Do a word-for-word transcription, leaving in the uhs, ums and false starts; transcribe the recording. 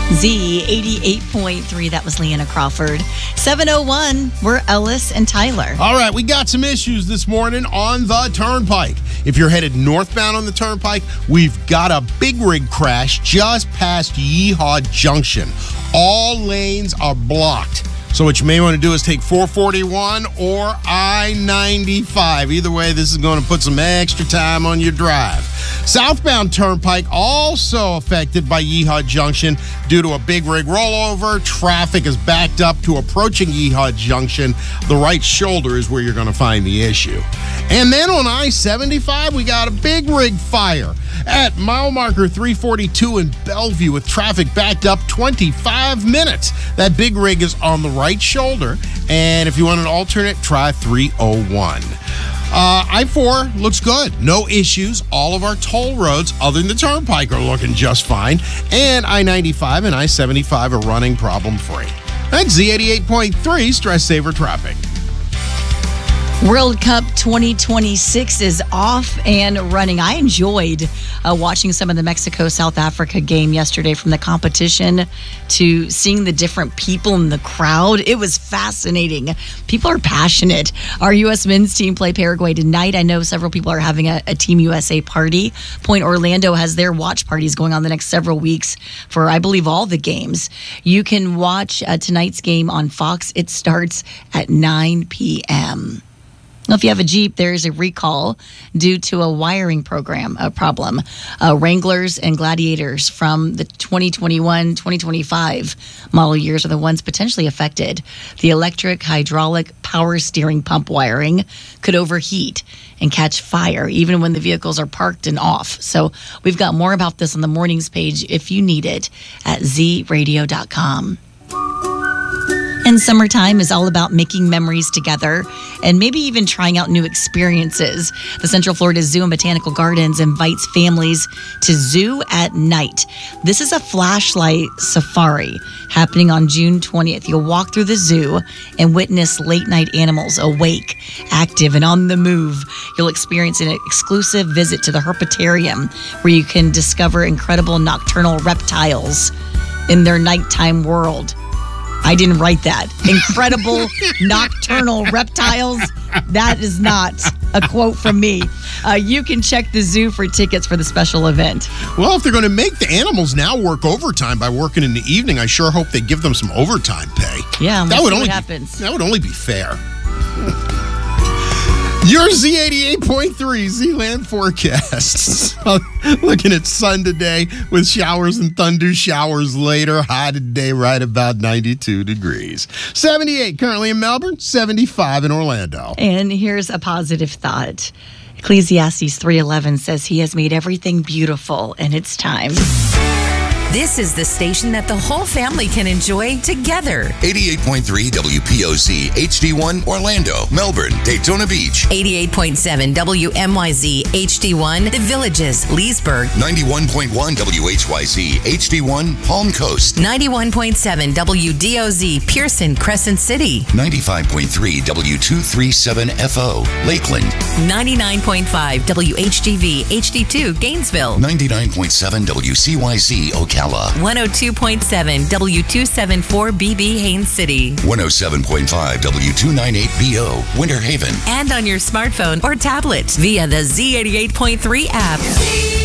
Z eighty-eight point three. That was Leanna Crawford. seven oh one. We're Ellis and Tyler. All right, we got some issues this morning on the Turnpike. If you're headed northbound on the Turnpike, we've got a big rig crash just past Yeehaw Junction. All lanes are blocked. So what you may want to do is take four forty-one or I ninety-five. Either way, this is going to put some extra time on your drive. Southbound Turnpike also affected by Yeehaw Junction due to a big rig rollover. Traffic is backed up to approaching Yeehaw Junction. The right shoulder is where you're going to find the issue. And then on I seventy-five, we got a big rig fire at mile marker three forty-two in Bellevue with traffic backed up twenty-five minutes. That big rig is on the right shoulder. And if you want an alternate, try three oh one. Uh, I four looks good. No issues. All of our toll roads, other than the Turnpike, are looking just fine. And I ninety-five and I seventy-five are running problem-free. That's Z eighty-eight point three Stress Saver Traffic. World Cup twenty twenty-six is off and running. I enjoyed uh, watching some of the Mexico-South Africa game yesterday, from the competition to seeing the different people in the crowd. It was fascinating. People are passionate. Our U S men's team play Paraguay tonight. I know several people are having a, a Team U S A party. Point Orlando has their watch parties going on the next several weeks for, I believe, all the games. You can watch uh, tonight's game on Fox. It starts at nine p.m. Now, if you have a Jeep, there is a recall due to a wiring program a problem. Uh, Wranglers and Gladiators from the twenty twenty-one twenty twenty-five model years are the ones potentially affected. The electric, hydraulic, power steering pump wiring could overheat and catch fire even when the vehicles are parked and off. So we've got more about this on the mornings page if you need it at z radio dot com. And summertime is all about making memories together and maybe even trying out new experiences. The Central Florida Zoo and Botanical Gardens invites families to Zoo at Night. This is a flashlight safari happening on June twentieth. You'll walk through the zoo and witness late night animals awake, active, and on the move. You'll experience an exclusive visit to the Herpetarium, where you can discover incredible nocturnal reptiles in their nighttime world. I didn't write that. Incredible nocturnal reptiles. That is not a quote from me. Uh, you can check the zoo for tickets for the special event. Well, if they're going to make the animals now work overtime by working in the evening, I sure hope they give them some overtime pay. Yeah, we'll that would see only what happens. Be, that would only be fair. Your Z eighty-eight point three Z-Land forecasts. Looking at sun today with showers and thunder showers later. High today right about ninety-two degrees. seventy-eight currently in Melbourne, seventy-five in Orlando. And here's a positive thought. Ecclesiastes three eleven says he has made everything beautiful in its time. This is the station that the whole family can enjoy together. eighty-eight point three W P O Z H D one Orlando, Melbourne, Daytona Beach. eighty-eight point seven W M Y Z H D one The Villages, Leesburg. ninety-one point one W H Y Z H D one Palm Coast. ninety-one point seven W D O Z Pearson, Crescent City. ninety-five point three W two thirty-seven F O Lakeland. ninety-nine point five W H G V H D two Gainesville. ninety-nine point seven W C Y Z Ocala. one oh two point seven W two seventy-four B B Haines City. one oh seven point five W two ninety-eight B O Winter Haven. And on your smartphone or tablet via the Z eighty-eight point three app.